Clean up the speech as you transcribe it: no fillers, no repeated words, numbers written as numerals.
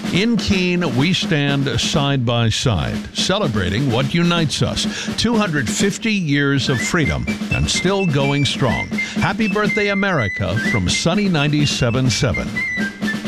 In Keene, we stand side by side, celebrating what unites us. 250 years of freedom and still going strong. Happy birthday, America, from Sunny 97.7.